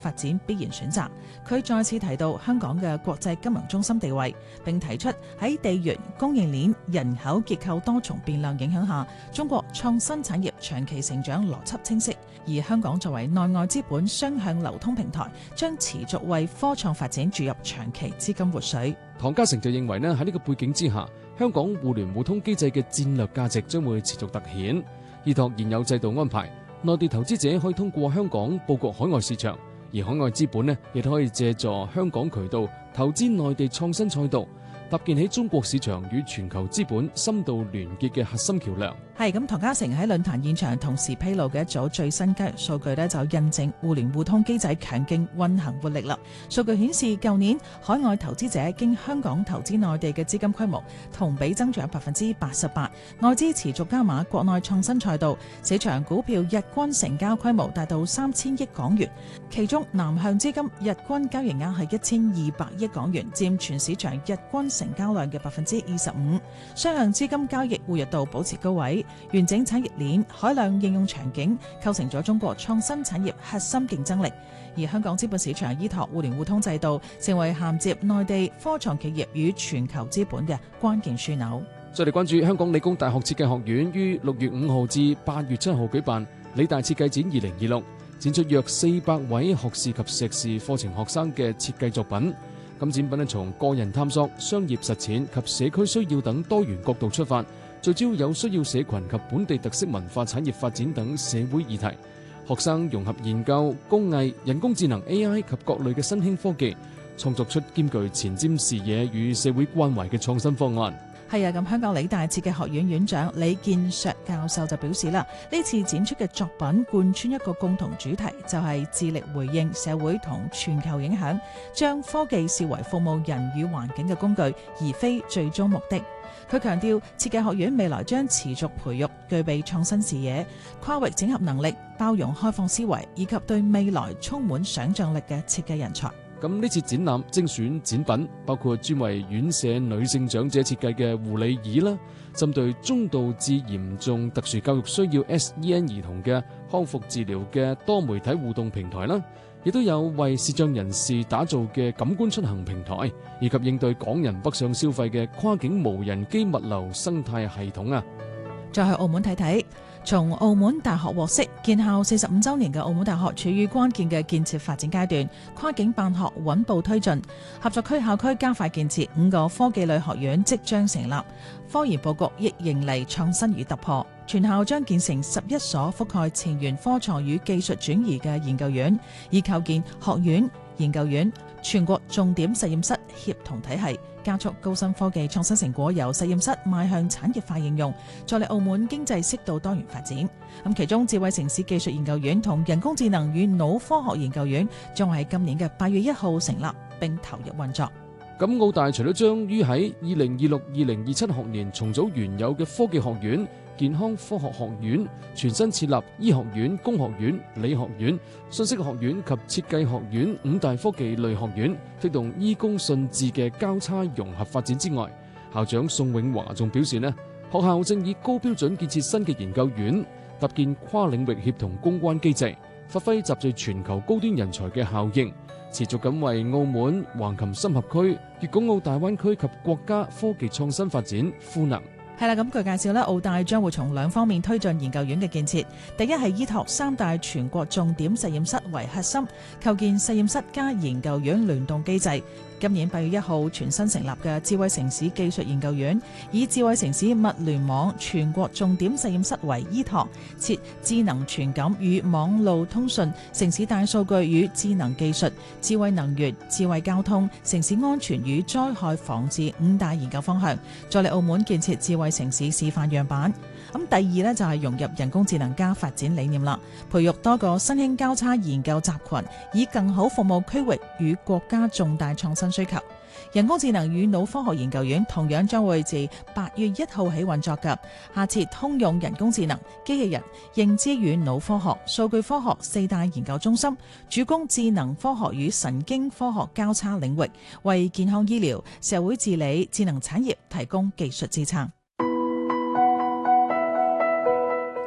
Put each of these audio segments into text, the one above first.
發展必然選擇。佢再次提到香港嘅國際金融中心地位，並提出喺地緣、供應鏈、人口結構多重變量影響下，中國創新產業長期成長邏輯清晰，而香港作為內外資本雙向流通平台，將持續為科創發展注入長期資金活水。 唐家成就認為呢，喺呢個背景之下，香港互聯互通機制嘅戰略價值將會持續凸顯，依託現有制度安排，內地投資者可以通過香港佈局海外市場，而海外資本呢亦都可以借助香港渠道投資內地創新賽道，搭建起中國市場與全球資本深度聯結嘅核心橋梁。係咁，唐家成喺論壇現場同時披露嘅一組最新交易數據呢，就印證互聯互通機制強勁運行活力啦。數據顯示，舊年海外投資者經香港投資內地嘅資金規模同比增長88%，外資持續加碼國內創新賽道，市場股票日均成交規模達到3000億港元，其中南向資金日均交易額係1200億港元，佔全市場日均成交量嘅25%。雙向資金交易活躍度保持高位。完整產業鏈、海量應用場景構成咗中國創新產業核心競爭力，而香港資本市場依託互聯互通制度，成為銜接內地科創企業與全球資本嘅關鍵樞紐。 再嚟關注香港理工大學設計學院於6月5號至8月7號舉辦理大設計展2026，展出約400位學士及碩士課程學生嘅設計作品。咁展品從個人探索、商業實踐及社區需要等多元角度出發，聚焦有需要社群及本地特色文化產業發展等社會議題。學生融合研究、工藝、人工智能 AI 及各類嘅新興科技，創作出兼具前瞻視野與社會關懷嘅創新方案。 係啊，咁香港理大設計學院院長李建碩教授就表示啦，呢次展出嘅作品貫穿一個共同主題，就係致力回應社會同全球影響，將科技視為服務人與環境嘅工具，而非最終目的。佢強調，設計學院未來將持續培育具備創新視野、跨域整合能力、包容開放思維以及對未來充滿想像力嘅設計人才。 咁呢次展覽精選展品包括專為院舍女性長者設計嘅護理椅啦，針對中度至嚴重特殊教育需要 SEN 兒童嘅康復治療嘅多媒體互動平台啦，亦都有為視障人士打造嘅感官出行平台，以及應對港人北上消費嘅跨境無人機物流生態系統啊。 再去澳門睇睇。從澳門大學獲悉，建校45週年嘅澳門大學處於關鍵嘅建設發展階段，跨境辦學穩步推進，合作區校區加快建設，5個科技類學院即將成立，科研佈局亦迎嚟創新與突破。全校將建成11所覆蓋前沿科創與技術轉移嘅研究院，以構建學院、研究院、全國重點實驗室協同體系，加速高新科技創新成果由實驗室邁向產業化應用，助力澳門經濟適度多元發展。咁其中智慧城市技術研究院同人工智能與腦科學研究院將喺今年嘅8月1號成立並投入運作。 咁澳大除咗將於喺2026-2027學年重組原有嘅科技學院、健康科學學院，全新設立醫學院、工學院、理學院、信息學院及設計學院5大科技類學院，推動醫工信智嘅交叉融合發展之外，校長宋永華仲表示呢，學校正以高標準建設新嘅研究院，搭建跨領域協同攻關機制，發揮集聚全球高端人才嘅效應，持續咁為澳門、橫琴深合區、粵港澳大灣區及國家科技創新發展賦能。 係啦，咁據介紹咧，澳大將會從2方面推進研究院嘅建設。第一係依託3大全國重點實驗室為核心，構建實驗室加研究院聯動機制。今年8月1號全新成立嘅智慧城市技術研究院，以智慧城市物聯網全國重點實驗室為依託，設智能傳感與網路通訊、城市大數據與智能技術、智慧能源、智慧交通、城市安全與災害防治5大研究方向，助力澳門建設智慧城市示範樣板。咁第二呢，就係融入人工智能加發展理念啦，培育多個新興交叉研究集群，以更好服務區域與國家重大創新需求。人工智能與腦科學研究院同樣將會自8月1號起運作嘅，下設通用人工智能、機器人、認知與腦科學、數據科學4大研究中心，主攻智能科學與神經科學交叉領域，為健康醫療、社會治理、智能產業提供技術支撐。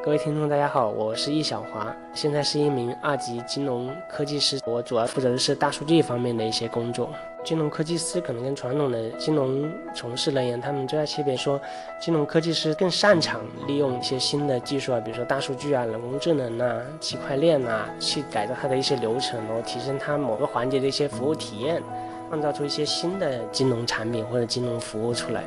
各位听众大家好，我是易小华，现在是一名2级金融科技师，我主要负责的是大数据方面的一些工作。金融科技师可能跟传统的金融从事人员他们最大区别说，金融科技师更擅长利用一些新的技术啊，比如说大数据啊、人工智能啊、区块链啊，去改造它的一些流程，然后提升它某个环节的一些服务体验，创造出一些新的金融产品或者金融服务出来。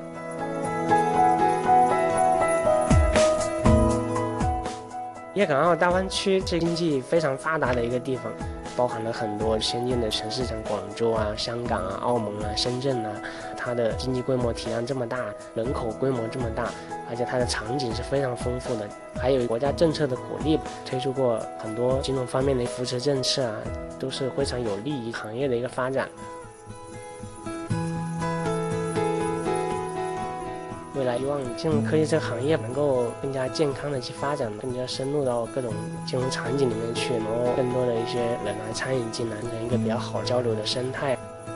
粤港澳大湾区是经济非常发达的一个地方，包含了很多先进的城市，像广州啊、香港啊、澳门啊、深圳啊，它的经济规模体量这么大，人口规模这么大，而且它的场景是非常丰富的，还有国家政策的鼓励，推出过很多金融方面的扶持政策啊，都是非常有利于行业的一个发展。未来希望金融科技这个行业能够更加健康的去发展，更加深入到各种金融场景里面去，然后更多的一些人来参与进来，形成一个比较好交流的生态。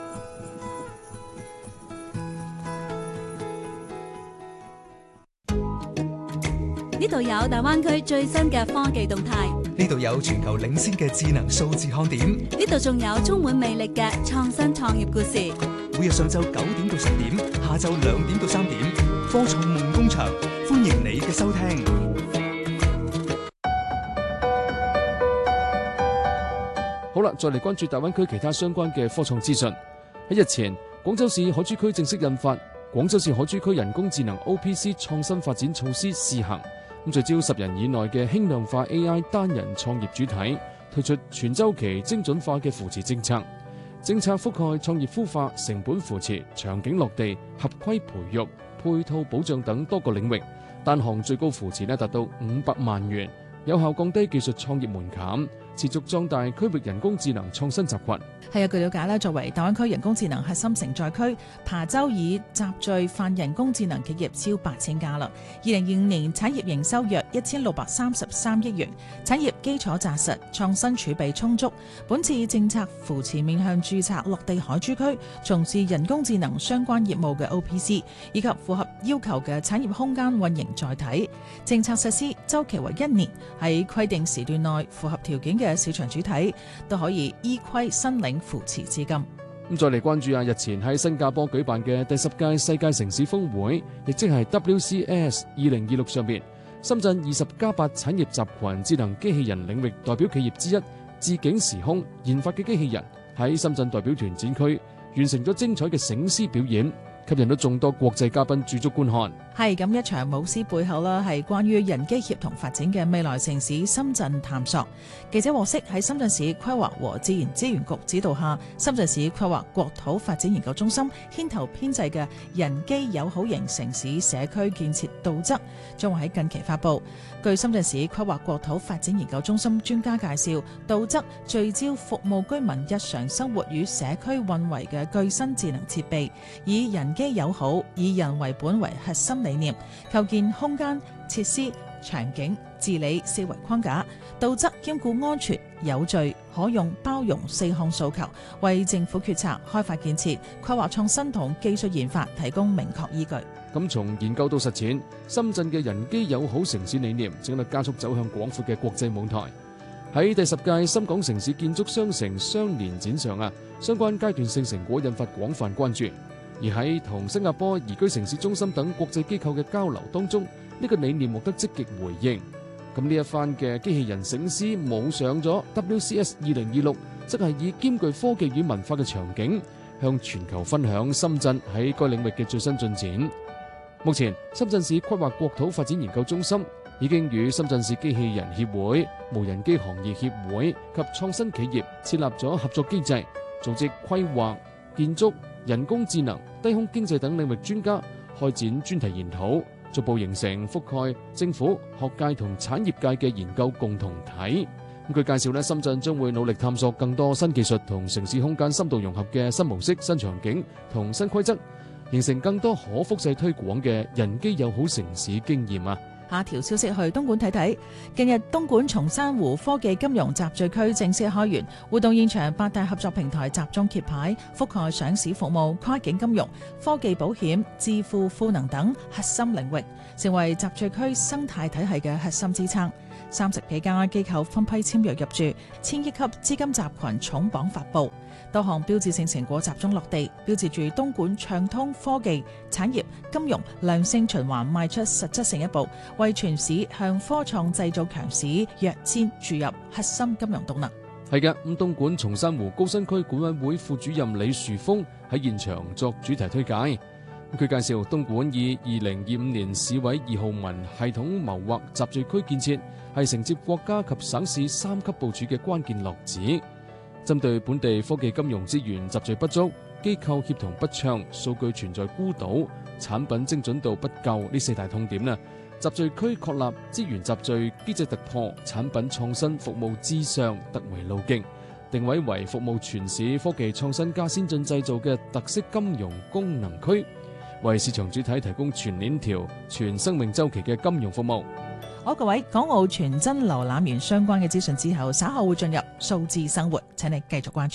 呢度有大灣區最新嘅科技動態， 呢度有全球領先嘅智能數字看點， 呢度仲有充滿魅力嘅創新創業故事。 每日上晝9點到10點，下晝2點到3點，科創夢工場，歡迎你嘅收聽。 好啦，再嚟關注大灣區其他相關嘅科創資訊。喺日前，廣州市海珠區正式印發《廣州市海珠區人工智能 OPC 創新發展措施試行》，聚焦10人以內嘅輕量化 AI 單人創業主體，推出全週期精準化嘅扶持政策。政策覆蓋創業孵化、成本扶持、場景落地、合規培育、配套保障等多個領域，單項最高扶持達到500萬元，有效降低技術創業門檻，持續壯大區域人工智能創新集群。 係啊，據了解咧，作為大灣區人工智能核心承載區，琶洲已集聚泛人工智能企業超8000家啦。2025年產業營收約1633億元，產業基礎紮實，創新儲備充足。本次政策扶持面向註冊落地海珠區從事人工智能相關業務嘅 OPC， 以及符合要求嘅產業空間運營載體。政策實施週期為1年，喺規定時段內符合條件嘅市場主體都可以依規申領扶持資金。 咁再嚟關注日前喺新加坡舉辦嘅第10屆世界城市峰會，亦即係 WCS 2026上面，深圳20+8產業集群智能機器人領域代表企業之一智景時空研發嘅機器人喺深圳代表團展區完成咗精彩嘅醒獅表演，吸引到眾多國際嘉賓駐足觀看。係咁一場舞獅背後啦，係關於人機協同發展嘅未來城市深圳探索。記者獲悉喺深圳市規劃和自然資源局指導下，深圳市規劃國土發展研究中心牽頭編製嘅人機友好型城市社區建設道則將會喺近期發布。據深圳市規劃國土發展研究中心專家介紹，道則聚焦服務居民日常生活與社區運維嘅具身智能設備，以人機友好、以人為本為核心理念，構建空間、設施、場景、治理4維框架。道則兼顧安全、有序、可用、包容4項訴求，為政府決策、開發建設、規劃創新同技術研發提供明確依據。咁從研究到實踐，深圳嘅人機友好城市理念正喺度加速走向廣闊嘅國際舞台。喺第10屆深港城市建築雙城雙年展上相關階段性成果引發廣泛關注。而喺同新加坡宜居城市中心等國際機構嘅交流當中，呢個理念獲得積極回應。咁呢一番嘅機器人醒獅舞上咗 WCS 2026，則係以兼具科技與文化嘅場景，向全球分享深圳喺該領域嘅最新進展。目前，深圳市規劃國土發展研究中心已經與深圳市機器人協會、無人機行業協會及創新企業設立咗合作機制，組織規劃、建築、人工智能、低空經濟等領域專家開展專題研討，逐步形成覆蓋政府、學界同產業界嘅研究共同體。據介紹，深圳將會努力探索更多新技術同城市空間深度融合嘅新模式、新場景同新規則，形成更多可複製推廣嘅人機友好城市經驗。 下條消息去東莞睇睇。近日東莞松山湖科技金融集聚區正式開園，活動現場8大合作平台集中揭牌，覆蓋上市服務、跨境金融、科技保險、支付賦能等核心領域，成為集聚區生態體系嘅核心支撐。30幾家機構分批簽約入駐，1000億級資金集群重磅發布，多項標誌性成果集中落地，標誌住東莞暢通科技、產業、金融良性循環邁出實質性一步，為全市向科創製造強市躍遷注入核心金融動能。 係嘅，咁東莞松山湖高新區管委會副主任李樹峰喺現場作主題推介。佢介紹東莞以2025年市委2號文系統謀劃集聚區建設，係承接國家及省市3級部署嘅關鍵落子。針對本地科技金融資源集聚不足、機構協同不暢、數據存在孤島、產品精準度不夠呢4大痛點呢，集聚區確立資源集聚、機制突破、產品創新、服務至上突圍路徑，定位為服務全市科技創新加先進製造嘅特色金融功能區，為市場主體提供全鏈條、全生命週期嘅金融服務。 好，各位，港澳傳真瀏覽完相關嘅資訊之後，稍後會進入數字生活，請你繼續關注。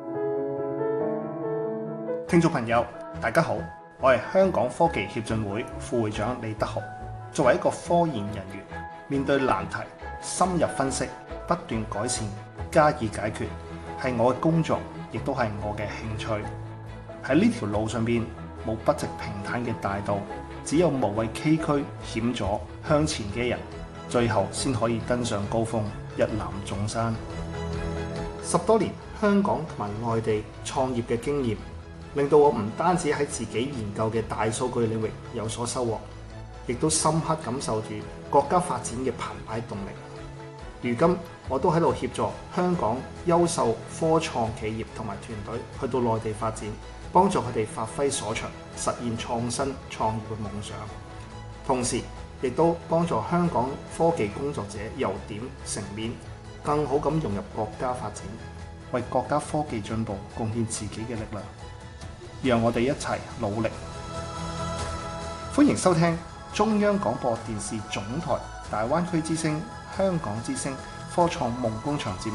聽眾朋友，大家好，我係香港科技協進會副會長李德豪。作為一個科研人員，面對難題，深入分析，不斷改善，加以解決，係我嘅工作，亦都係我嘅興趣。喺呢條路上邊，冇筆直平坦嘅大道，只有無畏崎嶇險阻向前嘅人，最後先可以登上高峰，一覽眾山。10多年香港同埋外地創業嘅經驗，令到我唔單止喺自己研究嘅大數據領域有所收穫，亦都深刻感受住國家發展嘅澎湃動力。如今我都喺度協助香港優秀科創企業同埋團隊去到內地發展，幫助佢哋發揮所長，實現創新創業嘅夢想。同時亦都幫助香港科技工作者由點成面，更好咁融入國家發展，為國家科技進步貢獻自己嘅力量。讓我哋一齊努力。歡迎收聽中央廣播電視總台大灣區之聲、香港之聲科創夢工場節目。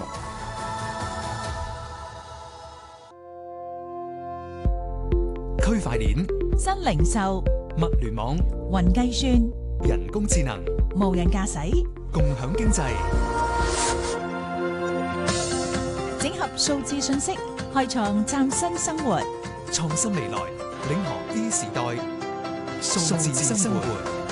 區塊鏈、 新零售、 物聯網、 雲計算、 人工智能、 無人駕駛、 共享經濟， 整合數字信息，開創嶄新生活。 創新未來，領航 E 時代，數字生活。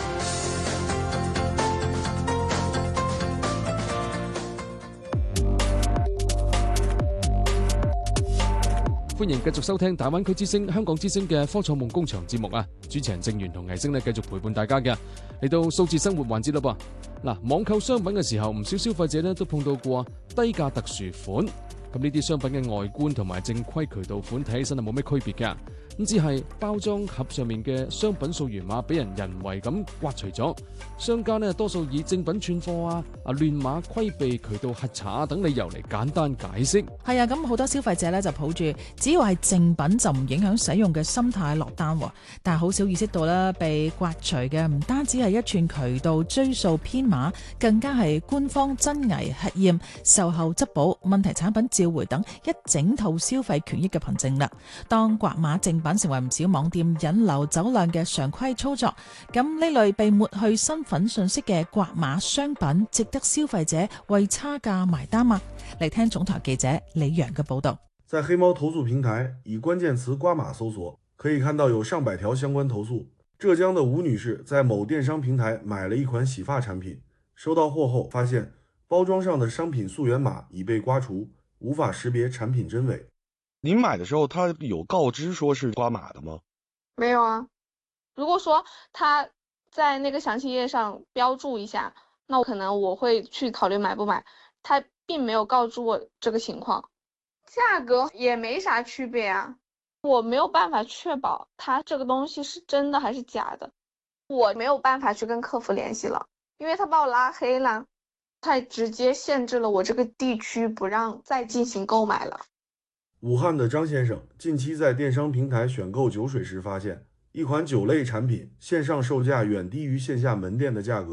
歡迎繼續收聽大灣區之聲、香港之聲嘅科創夢工場節目啊！主持人正源同藝星呢繼續陪伴大家嘅，嚟到數字生活環節啦噃。嗱，網購商品嘅時候，唔少消費者呢都碰到過低價特殊款。咁呢啲商品嘅外觀同埋正規渠道款睇起身係冇咩區別㗎，咁只係包裝盒上面嘅商品溯源碼俾人為咁刮除咗，商家呢多數以正品串貨啊、亂碼規避渠道核查等理由嚟簡單解釋。係啊，咁好多消費者呢就抱住只要係正品就唔影響使用嘅心態落單，但係好少意識到啦，被刮除嘅唔單止係一串渠道追溯編碼，更加係官方真偽核驗、售後質保、問題產品召回等一整套消費權益嘅憑證啦。當刮碼正品成為唔少網店引流走量嘅常規操作，咁呢類被抹去身份信息嘅刮碼商品，值得消費者為差價埋單嗎？嚟聽總台記者李陽嘅報道。 在黑貓投訴平台以關鍵詞刮碼搜索，可以看到有上百條相關投訴。浙江的吳女士在某電商平台買了一款洗髮產品，收到貨後發現包裝上的商品溯源碼已被刮除，無法識別產品真偽。 您買的時候，他有告知說是刮碼的嗎？ 沒有啊。如果說他在那個詳細頁上標注一下，那我可能會去考慮買不買。他並沒有告知我這個情況，價格也沒啥區別啊。我沒有辦法確保他這個東西是真的還是假的，我沒有辦法去跟客服聯繫了，因為他把我拉黑了，他直接限制了我這個地區不讓再進行購買了。 武漢的張先生近期在電商平台選購酒水時發現，一款酒類產品線上售價遠低於線下門店的價格，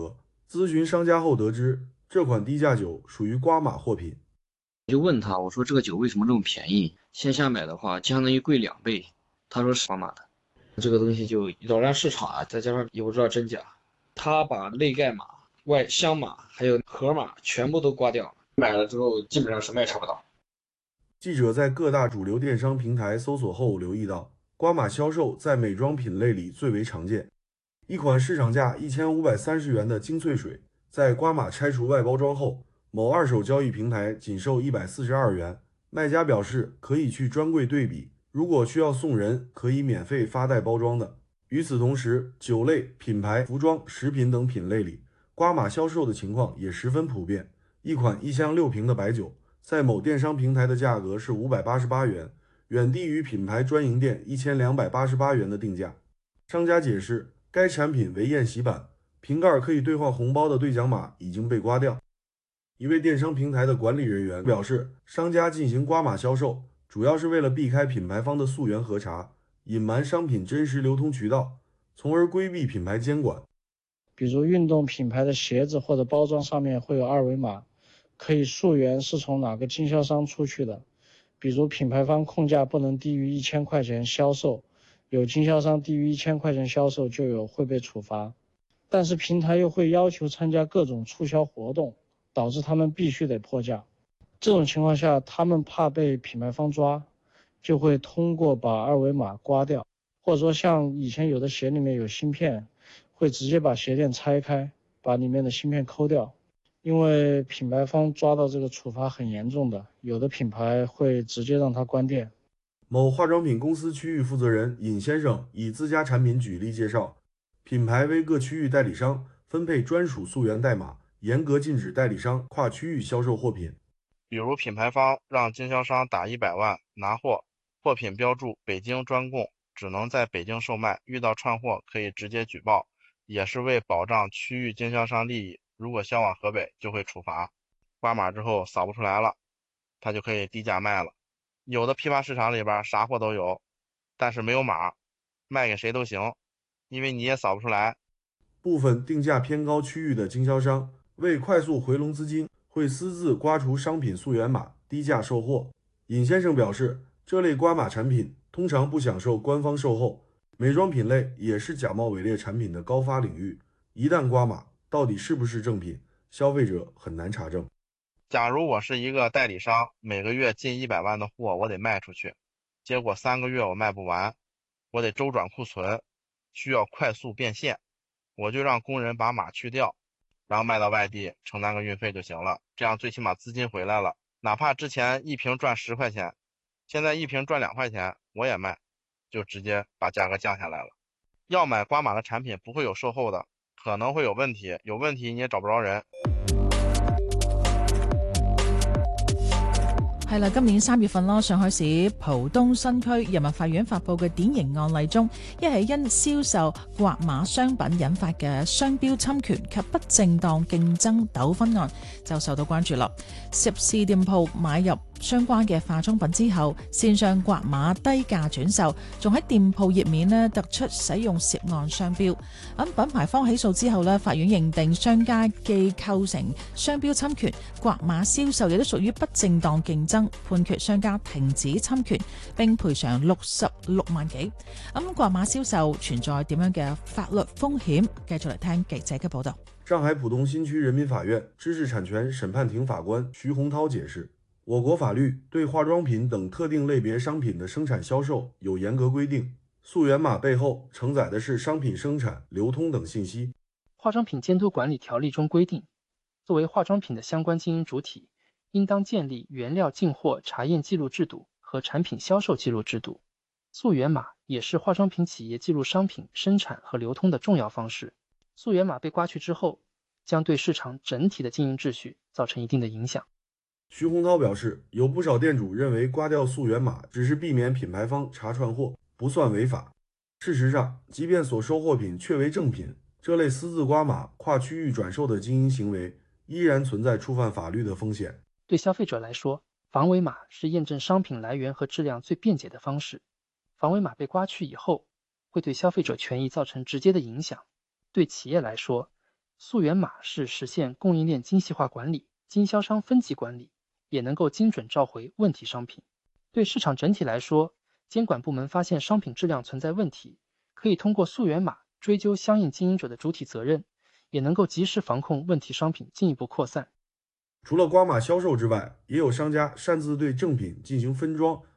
咨询商家后得知，这款低价酒属于刮码货品。 我就问他，我说这个酒为什么这么便宜？线下买的话相当于贵2倍。他说是刮码的。这个东西就扰乱市场啊，再加上也不知道真假。他把内盖码、外箱码还有盒码全部都刮掉，买了之后基本上什么也查不到。 记者在各大主流电商平台搜索后留意到，刮码销售在美妆品类里最为常见。一款市场价1530元的精粹水，在刮码拆除外包装后，某二手交易平台仅售142元。卖家表示可以去专柜对比，如果需要送人，可以免费发带包装的。与此同时，酒类、品牌、服装、食品等品类里，刮码销售的情况也十分普遍。一款1箱6瓶的白酒，在某电商平台的价格是588元，远低于品牌专营店1288元的定价。商家解释，该产品为宴席版，瓶盖可以兑换红包的兑奖码已经被刮掉。一位电商平台的管理人员表示，商家进行刮码销售，主要是为了避开品牌方的溯源核查，隐瞒商品真实流通渠道，从而规避品牌监管。 比如运动品牌的鞋子或者包装上面会有二维码，可以溯源是从哪个经销商出去的。比如品牌方控价不能低于1000块钱销售，有经销商低于1000块钱销售就会被处罚。但是平台又会要求参加各种促销活动，导致他们必须得破价。这种情况下，他们怕被品牌方抓，就会通过把二维码刮掉，或者说像以前有的鞋里面有芯片，会直接把鞋垫拆开，把里面的芯片抠掉。因为品牌方抓到这个处罚很严重的，有的品牌会直接让它关店。 某化妆品公司区域负责人尹先生以自家产品举例介绍，品牌为各区域代理商分配专属溯源代码，严格禁止代理商跨区域销售货品。 比如品牌方让经销商打100万拿货，货品标注北京专供，只能在北京售卖，遇到串货可以直接举报，也是为保障区域经销商利益。如果销往河北就会处罚，刮码之后扫不出来了，他就可以低价卖了。有的批发市场里边啥货都有，但是没有码，卖给谁都行，因为你也扫不出来。 部分定价偏高区域的经销商为快速回笼资金，会私自刮除商品溯源码，低价售货。尹先生表示，这类刮码产品通常不享受官方售后，美妆品类也是假冒伪劣产品的高发领域，一旦刮码，到底是不是正品，消费者很难查证。 假如我是一个代理商，每个月进100万的货我得卖出去，结果3个月我卖不完，我得周转库存，需要快速变现，我就让工人把码去掉，然后卖到外地承担个运费就行了，这样最起码资金回来了。哪怕之前一瓶赚10块钱，现在一瓶赚2块钱我也卖，就直接把价格降下来了。要买刮码的产品不会有售后的，可能会有问题，有问题你也找不着人。 係啦，今年3月份啦，上海市浦東新區人民法院發布嘅典型案例中，一係因銷售刮碼商品引發嘅商標侵權及不正當競爭糾紛案就受到關注啦。涉事店鋪買入相關嘅化妝品之後，線上刮碼低價轉售，仲喺店鋪頁面呢突出使用涉案商標。咁品牌方起訴之後呢，法院認定商家既構成商標侵權，刮碼銷售亦都屬於不正當競爭，判決商家停止侵權並賠償66萬幾。咁刮碼銷售存在點樣嘅法律風險？繼續嚟聽記者嘅報導。 上海浦東新區人民法院知識產權審判庭法官徐洪濤解釋，我國法律對化妝品等特定類別商品的生產銷售有嚴格規定，溯源碼背後承載的是商品生產、流通等信息。 化妝品監督管理條例中規定，作為化妝品的相關經營主體，應當建立原料進貨查驗記錄制度和產品銷售記錄制度。溯源碼也是化妝品企業記錄商品生產和流通的重要方式。溯源碼被刮去之後，將對市場整體的經營秩序造成一定的影響。 徐洪濤表示，有不少店主認為刮掉溯源碼只是避免品牌方查串貨，不算違法。事實上，即便所收貨品確為正品，這類私自刮碼、跨區域轉售的經營行為依然存在觸犯法律的風險。 對消費者來說，防偽碼是驗證商品來源和質量最便捷的方式。防偽碼被刮去以後，會對消費者權益造成直接的影響。對企業來說， 溯源码是实现供应链精细化管理、经销商分级管理，也能够精准召回问题商品。对市场整体来说，监管部门发现商品质量存在问题，可以通过溯源码追究相应经营者的主体责任，也能够及时防控问题商品进一步扩散。 除了瓜码销售之外，也有商家擅自对正品进行分装，